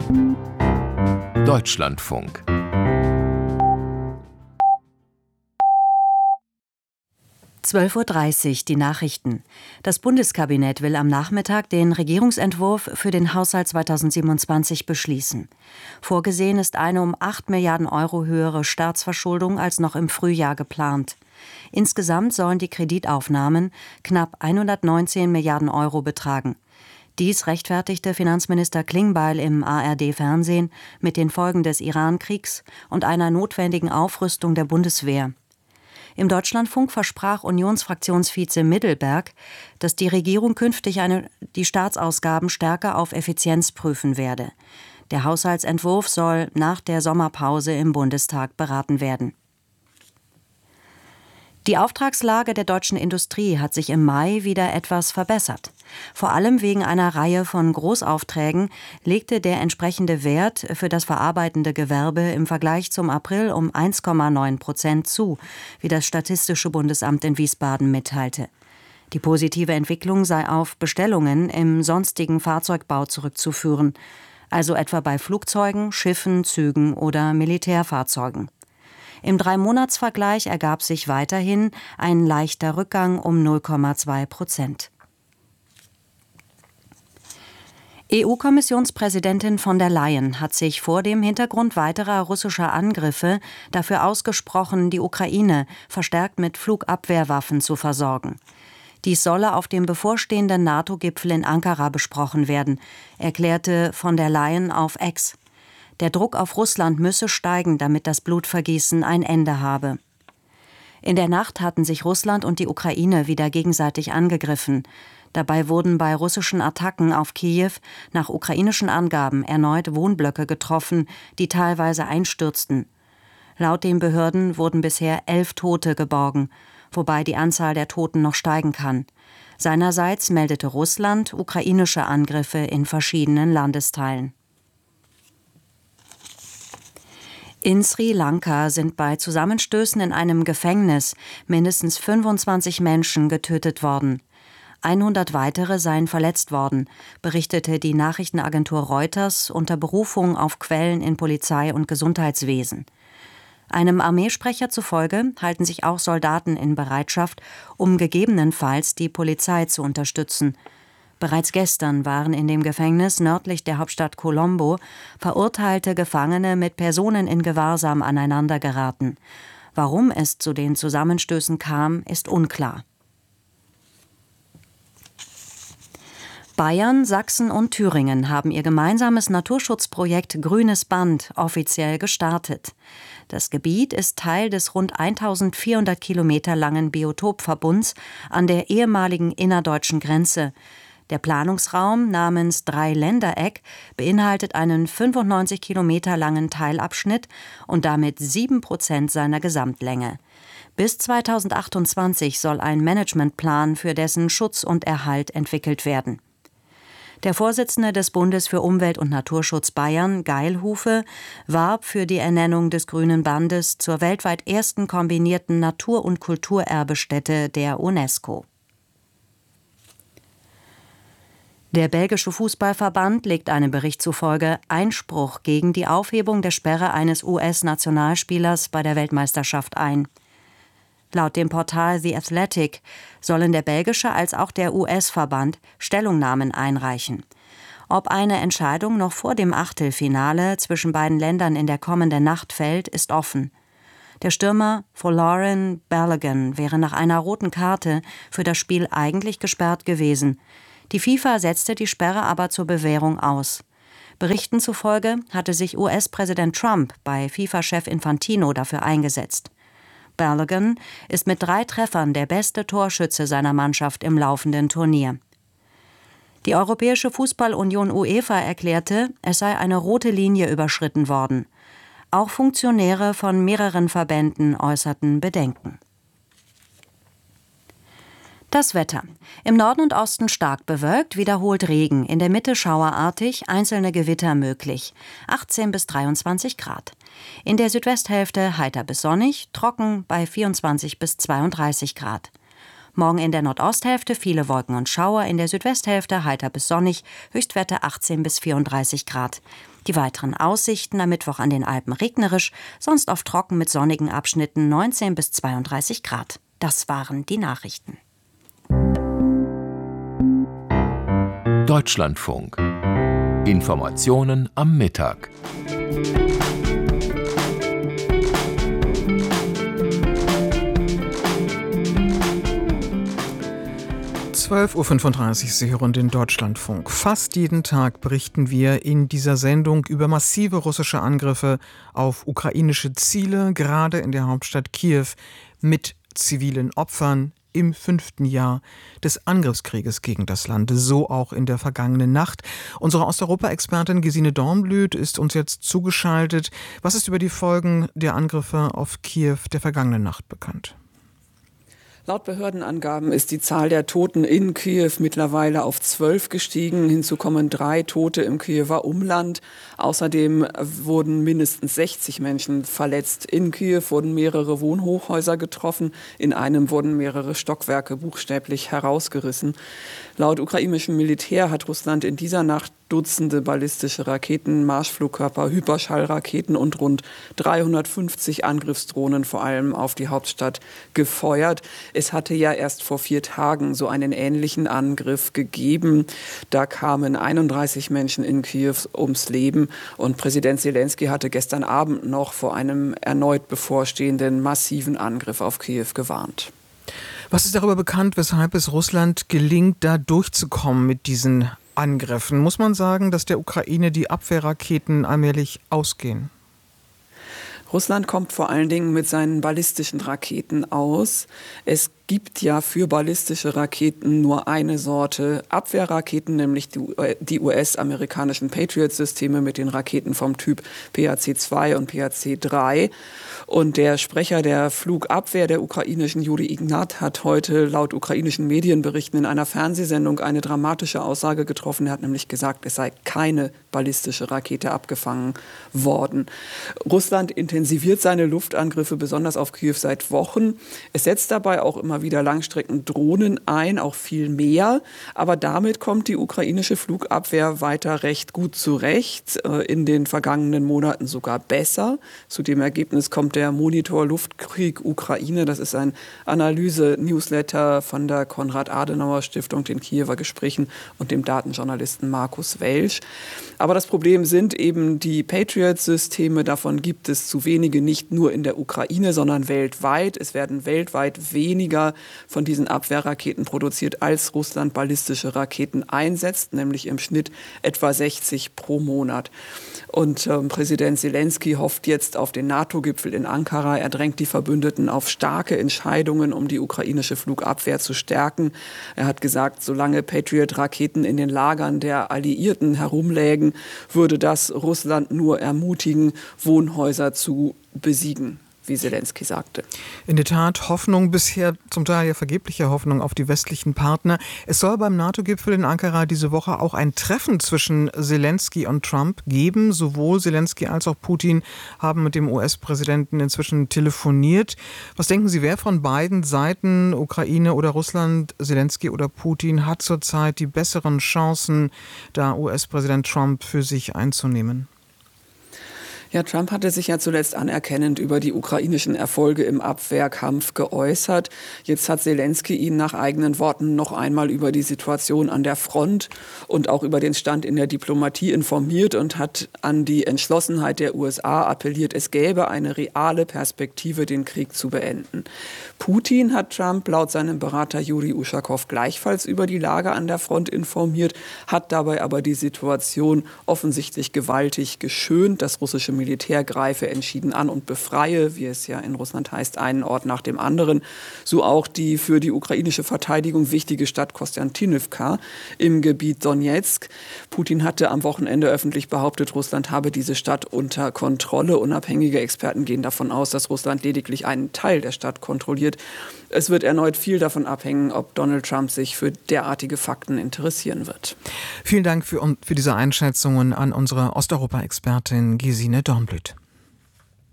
Deutschlandfunk. Uhr 12:30 Uhr, die Nachrichten. Das Bundeskabinett will am Nachmittag den Regierungsentwurf für den Haushalt 2027 beschließen. Vorgesehen ist eine um 8 Milliarden Euro höhere Staatsverschuldung als noch im Frühjahr geplant. Insgesamt sollen die Kreditaufnahmen knapp 119 Milliarden Euro betragen. Dies rechtfertigte Finanzminister Klingbeil im ARD-Fernsehen mit den Folgen des Iran-Kriegs und einer notwendigen Aufrüstung der Bundeswehr. Im Deutschlandfunk versprach Unionsfraktionsvize Middelberg, dass die Regierung künftig die Staatsausgaben stärker auf Effizienz prüfen werde. Der Haushaltsentwurf soll nach der Sommerpause im Bundestag beraten werden. Die Auftragslage der deutschen Industrie hat sich im Mai wieder etwas verbessert. Vor allem wegen einer Reihe von Großaufträgen legte der entsprechende Wert für das verarbeitende Gewerbe im Vergleich zum April um 1,9% zu, wie das Statistische Bundesamt in Wiesbaden mitteilte. Die positive Entwicklung sei auf Bestellungen im sonstigen Fahrzeugbau zurückzuführen, also etwa bei Flugzeugen, Schiffen, Zügen oder Militärfahrzeugen. Im 3-Monats-Vergleich ergab sich weiterhin ein leichter Rückgang um 0,2%. EU-Kommissionspräsidentin von der Leyen hat sich vor dem Hintergrund weiterer russischer Angriffe dafür ausgesprochen, die Ukraine verstärkt mit Flugabwehrwaffen zu versorgen. Dies solle auf dem bevorstehenden NATO-Gipfel in Ankara besprochen werden, erklärte von der Leyen auf X. Der Druck auf Russland müsse steigen, damit das Blutvergießen ein Ende habe. In der Nacht hatten sich Russland und die Ukraine wieder gegenseitig angegriffen. Dabei wurden bei russischen Attacken auf Kiew nach ukrainischen Angaben erneut Wohnblöcke getroffen, die teilweise einstürzten. Laut den Behörden wurden bisher 11 Tote geborgen, wobei die Anzahl der Toten noch steigen kann. Seinerseits meldete Russland ukrainische Angriffe in verschiedenen Landesteilen. In Sri Lanka sind bei Zusammenstößen in einem Gefängnis mindestens 25 Menschen getötet worden. 100 weitere seien verletzt worden, berichtete die Nachrichtenagentur Reuters unter Berufung auf Quellen in Polizei und Gesundheitswesen. Einem Armeesprecher zufolge halten sich auch Soldaten in Bereitschaft, um gegebenenfalls die Polizei zu unterstützen. Bereits gestern waren in dem Gefängnis nördlich der Hauptstadt Colombo verurteilte Gefangene mit Personen in Gewahrsam aneinandergeraten. Warum es zu den Zusammenstößen kam, ist unklar. Bayern, Sachsen und Thüringen haben ihr gemeinsames Naturschutzprojekt Grünes Band offiziell gestartet. Das Gebiet ist Teil des rund 1400 Kilometer langen Biotopverbunds an der ehemaligen innerdeutschen Grenze. Der Planungsraum namens Dreiländereck beinhaltet einen 95 Kilometer langen Teilabschnitt und damit 7% seiner Gesamtlänge. Bis 2028 soll ein Managementplan für dessen Schutz und Erhalt entwickelt werden. Der Vorsitzende des Bundes für Umwelt- und Naturschutz Bayern, Geilhufe, warb für die Ernennung des Grünen Bandes zur weltweit ersten kombinierten Natur- und Kulturerbestätte der UNESCO. Der belgische Fußballverband legt einem Bericht zufolge Einspruch gegen die Aufhebung der Sperre eines US-Nationalspielers bei der Weltmeisterschaft ein. Laut dem Portal The Athletic sollen der belgische als auch der US-Verband Stellungnahmen einreichen. Ob eine Entscheidung noch vor dem Achtelfinale zwischen beiden Ländern in der kommenden Nacht fällt, ist offen. Der Stürmer Folarin Balogun wäre nach einer roten Karte für das Spiel eigentlich gesperrt gewesen. Die FIFA setzte die Sperre aber zur Bewährung aus. Berichten zufolge hatte sich US-Präsident Trump bei FIFA-Chef Infantino dafür eingesetzt. Balogun ist mit 3 Treffern der beste Torschütze seiner Mannschaft im laufenden Turnier. Die Europäische Fußballunion UEFA erklärte, es sei eine rote Linie überschritten worden. Auch Funktionäre von mehreren Verbänden äußerten Bedenken. Das Wetter. Im Norden und Osten stark bewölkt, wiederholt Regen, in der Mitte schauerartig, einzelne Gewitter möglich. 18 bis 23 Grad. In der Südwesthälfte heiter bis sonnig, trocken bei 24 bis 32 Grad. Morgen in der Nordosthälfte viele Wolken und Schauer, in der Südwesthälfte heiter bis sonnig, Höchstwerte 18 bis 34 Grad. Die weiteren Aussichten: am Mittwoch an den Alpen regnerisch, sonst oft trocken mit sonnigen Abschnitten, 19 bis 32 Grad. Das waren die Nachrichten. Deutschlandfunk. Informationen am Mittag. 12:35 Uhr, Sie hören den Deutschlandfunk. Fast jeden Tag berichten wir in dieser Sendung über massive russische Angriffe auf ukrainische Ziele, gerade in der Hauptstadt Kiew, mit zivilen Opfern im 5. Jahr des Angriffskrieges gegen das Land, so auch in der vergangenen Nacht. Unsere Osteuropa-Expertin Gesine Dornblüt ist uns jetzt zugeschaltet. Was ist über die Folgen der Angriffe auf Kiew der vergangenen Nacht bekannt? Laut Behördenangaben ist die Zahl der Toten in Kiew mittlerweile auf 12 gestiegen. Hinzu kommen 3 Tote im Kiewer Umland. Außerdem wurden mindestens 60 Menschen verletzt. In Kiew wurden mehrere Wohnhochhäuser getroffen. In einem wurden mehrere Stockwerke buchstäblich herausgerissen. Laut ukrainischem Militär hat Russland in dieser Nacht Dutzende ballistische Raketen, Marschflugkörper, Hyperschallraketen und rund 350 Angriffsdrohnen vor allem auf die Hauptstadt gefeuert. Es hatte ja erst vor 4 Tagen so einen ähnlichen Angriff gegeben. Da kamen 31 Menschen in Kiew ums Leben und Präsident Selenskyj hatte gestern Abend noch vor einem erneut bevorstehenden massiven Angriff auf Kiew gewarnt. Was ist darüber bekannt, weshalb es Russland gelingt, da durchzukommen mit diesen Angriffen? Muss man sagen, dass der Ukraine die Abwehrraketen allmählich ausgehen? Russland kommt vor allen Dingen mit seinen ballistischen Raketen aus. Es gibt ja für ballistische Raketen nur eine Sorte Abwehrraketen, nämlich die US-amerikanischen Patriot-Systeme mit den Raketen vom Typ PAC-2 und PAC-3. Und der Sprecher der Flugabwehr der ukrainischen, Juri Ignat, hat heute laut ukrainischen Medienberichten in einer Fernsehsendung eine dramatische Aussage getroffen. Er hat nämlich gesagt, es sei keine ballistische Rakete abgefangen worden. Russland intensiviert seine Luftangriffe besonders auf Kiew seit Wochen. Es setzt dabei auch immer wieder Langstreckendrohnen ein, auch viel mehr. Aber damit kommt die ukrainische Flugabwehr weiter recht gut zurecht. In den vergangenen Monaten sogar besser. Zu dem Ergebnis kommt der Monitor Luftkrieg Ukraine. Das ist ein Analyse-Newsletter von der Konrad-Adenauer-Stiftung, den Kiewer Gesprächen und dem Datenjournalisten Markus Welsch. Aber das Problem sind eben die Patriot-Systeme. Davon gibt es zu wenige, nicht nur in der Ukraine, sondern weltweit. Es werden weltweit weniger von diesen Abwehrraketen produziert, als Russland ballistische Raketen einsetzt, nämlich im Schnitt etwa 60 pro Monat. Und Präsident Selenskyj hofft jetzt auf den NATO-Gipfel in Ankara. Er drängt die Verbündeten auf starke Entscheidungen, um die ukrainische Flugabwehr zu stärken. Er hat gesagt, solange Patriot-Raketen in den Lagern der Alliierten herumlägen, würde das Russland nur ermutigen, Wohnhäuser zu besiegen, wie Selenskyj sagte. In der Tat Hoffnung, bisher zum Teil ja vergebliche Hoffnung auf die westlichen Partner. Es soll beim NATO-Gipfel in Ankara diese Woche auch ein Treffen zwischen Selenskyj und Trump geben. Sowohl Selenskyj als auch Putin haben mit dem US-Präsidenten inzwischen telefoniert. Was denken Sie, wer von beiden Seiten, Ukraine oder Russland, Selenskyj oder Putin, hat zurzeit die besseren Chancen, da US-Präsident Trump für sich einzunehmen? Ja, Trump hatte sich ja zuletzt anerkennend über die ukrainischen Erfolge im Abwehrkampf geäußert. Jetzt hat Selenskyj ihn nach eigenen Worten noch einmal über die Situation an der Front und auch über den Stand in der Diplomatie informiert und hat an die Entschlossenheit der USA appelliert, es gäbe eine reale Perspektive, den Krieg zu beenden. Putin hat Trump laut seinem Berater Juri Uschakow gleichfalls über die Lage an der Front informiert, hat dabei aber die Situation offensichtlich gewaltig geschönt. Das russische Militär greife entschieden an und befreie, wie es ja in Russland heißt, einen Ort nach dem anderen. So auch die für die ukrainische Verteidigung wichtige Stadt Kostantinivka im Gebiet Donezk. Putin hatte am Wochenende öffentlich behauptet, Russland habe diese Stadt unter Kontrolle. Unabhängige Experten gehen davon aus, dass Russland lediglich einen Teil der Stadt kontrolliert. Es wird erneut viel davon abhängen, ob Donald Trump sich für derartige Fakten interessieren wird. Vielen Dank für diese Einschätzungen an unsere Osteuropa-Expertin Gesine Dornblüt.